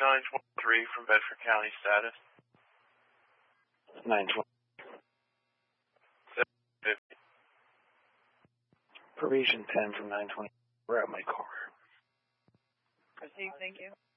923 from Bedford County, status. 920. 750. Parisian 10 from 920. We're at my car. Proceed, thank you.